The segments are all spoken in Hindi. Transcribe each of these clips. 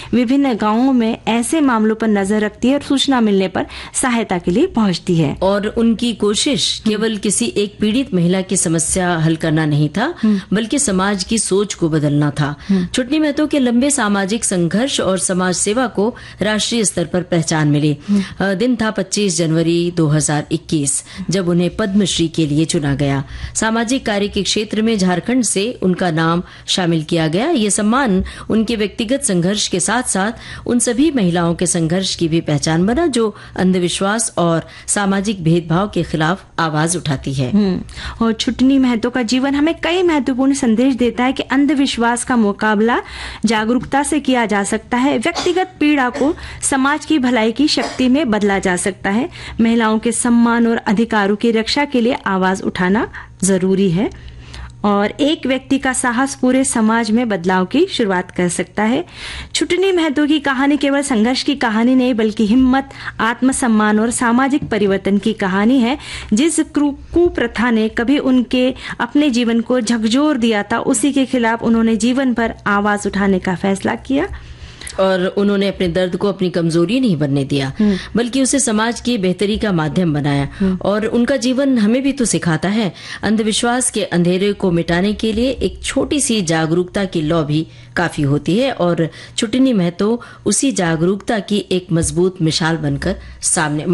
विभिन्न गांवों में ऐसे मामलों पर नजर रखती है और सूचना मिलने पर सहायता के लिए पहुंचती है। और उनकी कोशिश केवल किसी एक पीड़ित महिला की समस्या हल करना नहीं था, बल्कि समाज की सोच को बदलना था। छुटनी महतो के लंबे सामाजिक संघर्ष और समाज सेवा को राष्ट्रीय स्तर पर पहचान मिली। दिन था 25 जनवरी 2021, जब उन्हें पद्मश्री के लिए चुना गया। सामाजिक कार्य के क्षेत्र में झारखंड से उनका नाम शामिल किया गया। ये सम्मान उनके व्यक्तिगत संघर्ष के साथ साथ उन सभी महिलाओं के संघर्ष की भी पहचान बना जो अंधविश्वास और सामाजिक भेदभाव के खिलाफ आवाज उठाती है। और छुटनी महतो का जीवन हमें कई महत्वपूर्ण संदेश देता है कि अंधविश्वास का मुकाबला जागरूकता से किया जा सकता है। व्यक्तिगत पीड़ा को समाज की भलाई की शक्ति में बदला जा सकता है। महिलाओं के सम्मान और अधिकारों की रक्षा के लिए आवाज उठाना जरूरी है और एक व्यक्ति का साहस पूरे समाज में बदलाव की शुरुआत कर सकता है। छुटनी महतो की कहानी केवल संघर्ष की कहानी नहीं, बल्कि हिम्मत, आत्मसम्मान और सामाजिक परिवर्तन की कहानी है। जिस कुप्रथा ने कभी उनके अपने जीवन को झकझोर दिया था, उसी के खिलाफ उन्होंने जीवन भर आवाज उठाने का फैसला किया और उन्होंने अपने दर्द को अपनी कमजोरी नहीं बनने दिया, बल्कि उसे समाज की बेहतरी का माध्यम बनाया। और उनका जीवन हमें भी तो सिखाता है, अंधविश्वास के अंधेरे को मिटाने के लिए एक छोटी सी जागरूकता की लौ भी काफी होती है। और छुटनी महतो उसी जागरूकता की एक मजबूत मशाल बनकर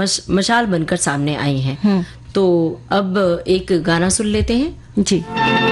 सामने आई हैं। तो अब एक गाना सुन लेते हैं जी।